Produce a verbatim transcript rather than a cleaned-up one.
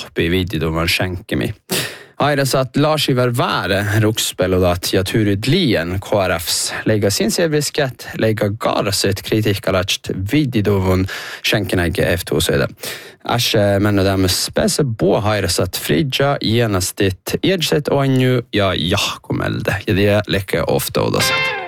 oppi videodovan schenkemi. Airassa at Lars Ivar Väre rukspelodat ja Turid Lien K R Fs leiga sin servisket leiga garaset kritiikkalatst videodovun schenkenäge F two söde. Ashe menno dames spese bo hairasat fridja genastit edset onju ja jahkomelde. Ja det lekke ofta odaset.